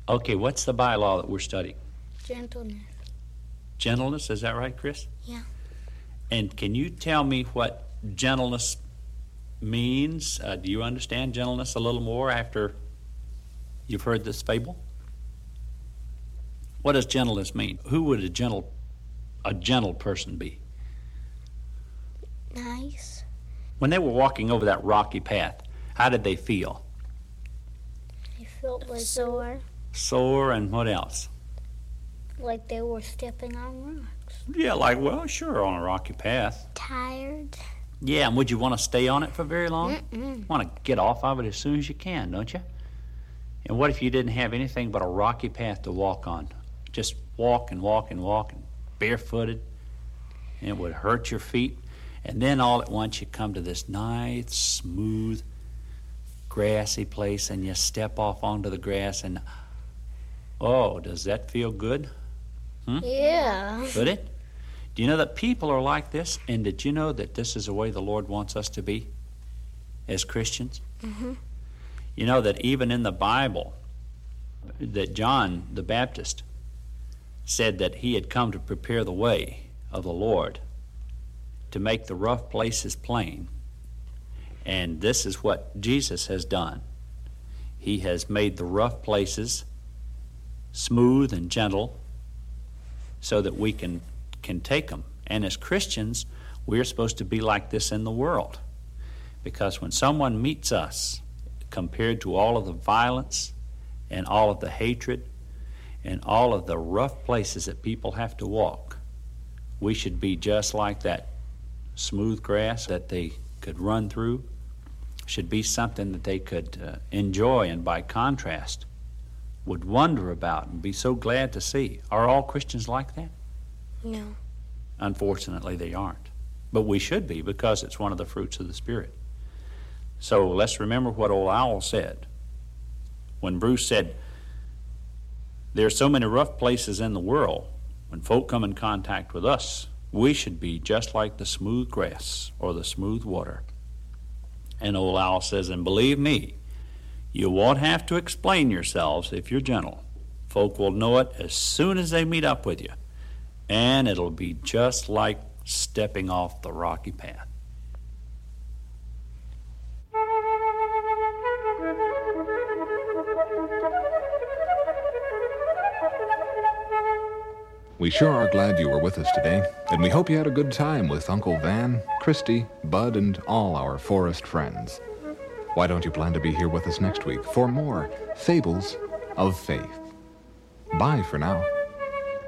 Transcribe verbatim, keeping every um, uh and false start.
Okay, what's the bylaw that we're studying? Gentleness. Gentleness, is that right, Chris? Yeah. And can you tell me what gentleness means? Uh, do you understand gentleness a little more after you've heard this fable? What does gentleness mean? Who would a gentle, a gentle person be? Nice. When they were walking over that rocky path, how did they feel? I felt like sore. Sore, and what else? Like they were stepping on rocks. Yeah, like, well, sure, on a rocky path. Tired. Yeah, and would you want to stay on it for very long? Mm-mm. Want to get off of it as soon as you can, don't you? And what if you didn't have anything but a rocky path to walk on? Just walk and walk and walk and barefooted, and it would hurt your feet. And then all at once you come to this nice, smooth, grassy place, and you step off onto the grass, and oh, does that feel good? Hmm? Yeah. Would it? Do you know that people are like this? And did you know that this is the way the Lord wants us to be as Christians? Mm-hmm. You know that even in the Bible, that John the Baptist said that he had come to prepare the way of the Lord, to make the rough places plain. And this is what Jesus has done. He has made the rough places smooth and gentle so that we can, can take them. And as Christians, we're supposed to be like this in the world. Because when someone meets us, compared to all of the violence and all of the hatred and all of the rough places that people have to walk, we should be just like that smooth grass that they could run through. Should be something that they could uh, enjoy, and by contrast would wonder about and be so glad to see. Are all Christians like that? No. Unfortunately, they aren't. But we should be, because it's one of the fruits of the Spirit. So let's remember what old Owl said. When Bruce said, there are so many rough places in the world, when folk come in contact with us, we should be just like the smooth grass or the smooth water. And old Owl says, and believe me, you won't have to explain yourselves if you're gentle. Folk will know it as soon as they meet up with you. And it'll be just like stepping off the rocky path. We sure are glad you were with us today, and we hope you had a good time with Uncle Van, Christy, Bud, and all our forest friends. Why don't you plan to be here with us next week for more Fables of Faith? Bye for now.